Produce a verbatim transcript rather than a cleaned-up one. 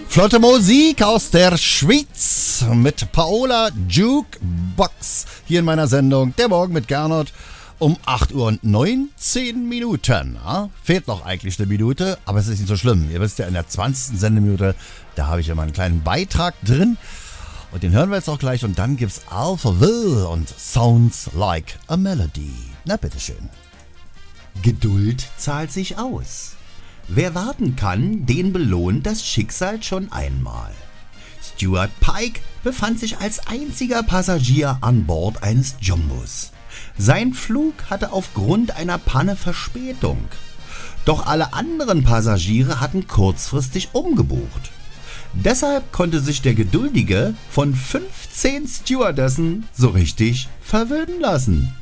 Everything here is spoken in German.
Flotte Musik aus der Schweiz mit Paola Jukebox hier in meiner Sendung Der Morgen mit Gernot um acht Uhr und neunzehn Minuten. Ja, fehlt noch eigentlich eine Minute, aber es ist nicht so schlimm. Ihr wisst ja, in der zwanzigsten Sendeminute, da habe ich immer einen kleinen Beitrag drin und den hören wir jetzt auch gleich und dann gibt's Alphaville und Sounds Like a Melody. Na bitteschön. Geduld zahlt sich aus. Wer warten kann, den belohnt das Schicksal schon einmal. Stuart Pike befand sich als einziger Passagier an Bord eines Jumbos. Sein Flug hatte aufgrund einer Panne Verspätung. Doch alle anderen Passagiere hatten kurzfristig umgebucht. Deshalb konnte sich der Geduldige von fünfzehn Stewardessen so richtig verwöhnen lassen.